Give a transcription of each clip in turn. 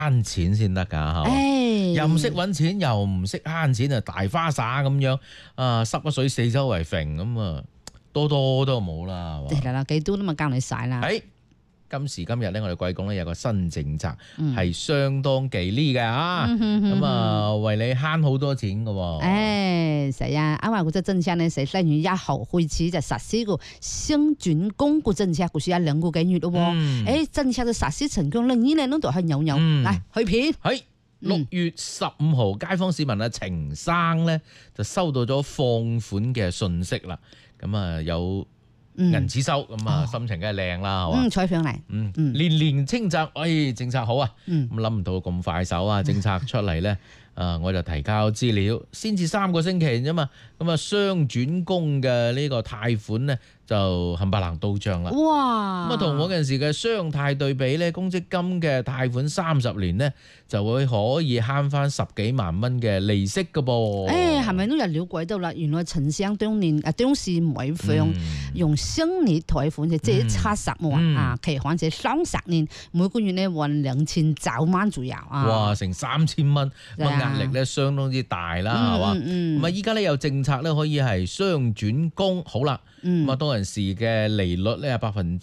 慳錢先得㗎，係嘛？又唔識揾錢，又唔識慳錢啊，大花灑咁樣啊，濕咗水四周圍揈咁啊，多都冇啦，係嘛？ 係啦，幾多都咪教你使啦。 今時今日咧，我哋貴港咧有個新政策係相當吉利嘅啊，咁啊為你慳好多錢嘅喎。 係啊，因為嗰隻政策咧係3月1號開始就實施個新轉工個政策，嗰時2個幾月咯喎。政策嘅實施成功咧，呢兩都係有嚟去片。 係6月15號，街坊市民啊程生咧就收到咗放款嘅信息啦，咁啊有銀紙收，咁啊心情梗係靚啦，係嘛？ 彩上嚟， 年年稱讚，政策好啊！咁諗唔到咁快手啊，政策出嚟咧，我就提交資料，先至3個星期啫嘛，咁啊雙轉工嘅呢個貸款咧就冚唪唥到帳啦。哇！咁啊同嗰陣時嘅雙貸對比咧，公積金嘅貸款30年咧就會可以慳翻10幾萬蚊嘅利息㗎噃。 係咪都有了解到啦？原來陳生當時每房用新年貸款就借70萬啊，期限就30年，每個月咧還29萬左右啊！ 哇，成3000蚊，咁壓力咧相當之大啦，係嘛？咁啊依家咧有政策咧可以係雙轉工，好啦，咁啊當陣時嘅利率咧係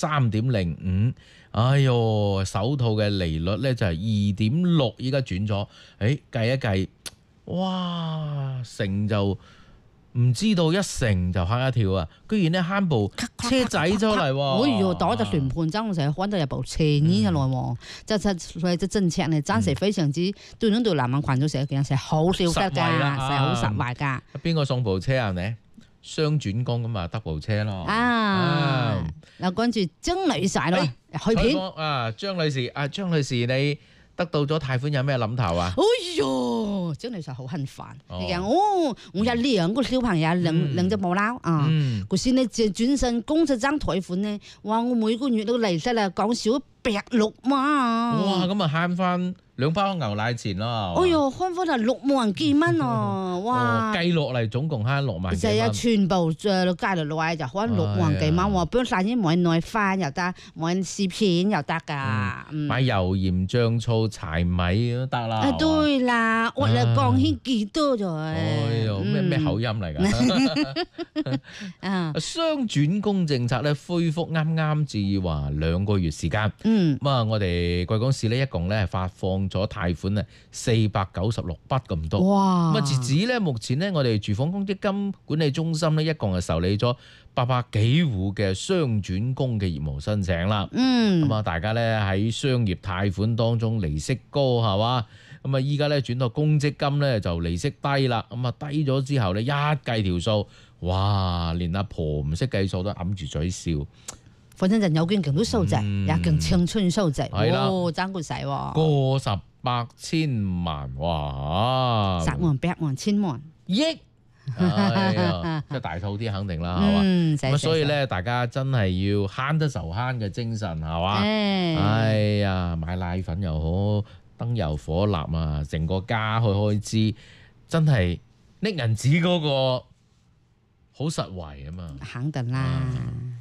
3.05%，哎喲首套嘅利率咧就係2.6%，依家轉咗，計一計，哇，成就唔知道一成就嚇一跳啊！居然咧慳部車仔出嚟喎！ 哎呦，打隻算盤爭成揾到有部車呢出來喎！所以隻政策咧真係非常之對呢度南灣群組成好少得㗎，係好實惠㗎。 邊個送部車啊？你雙轉工咁啊，得部車咯。 嗱，跟住張女士咯，去片啊，張女士你得到咗貸款有咩諗頭啊？ 哎呦，張女士好興奮，我有2個小朋友，兩隻母貓啊，嗰時咧轉身供咗張貸款咧，哇！我每個月都利息啦，講少160萬。 哇！咁啊慳翻2包牛奶錢咯。 哎呦，慳翻係6萬幾蚊啊！哇！ 計落嚟總共慳6萬幾蚊。 就係全部加落嚟就慳6萬幾蚊喎，幫曬啲買內飯又得，買薯片又得㗎。 買油鹽醬醋柴米都得啦。 對啦，我哋講起幾多咗？ 哎呦，咩口音嚟㗎？雙轉工政策咧恢復啱啱至話2個月時間。咁啊，我哋貴港市咧一共咧發放咗貸款咧496筆咁多。哇！咁啊，截止咧目前咧，我哋住房公積金管理中心咧一共係受理咗800幾戶嘅雙轉工嘅業務申請啦。咁啊，大家咧喺商業貸款當中利息高係嘛？咁啊，依家咧轉到公積金咧就利息低啦。咁啊，低咗之後咧一計條數，哇！連阿婆唔識計數都揞住嘴笑。 反正人有件勁都收滯，也勁青春收滯，爭過使喎， 過10百千萬，哇！10 萬、100萬、1000萬、 億，哎呀，即係大套啲肯定啦，係嘛？咁所以咧，大家真係要慳得就慳嘅精神，係嘛？哎呀，買奶粉又好，燈油火蠟啊，成個家去開支，真係搦銀紙嗰個好實惠啊嘛， 肯定啦。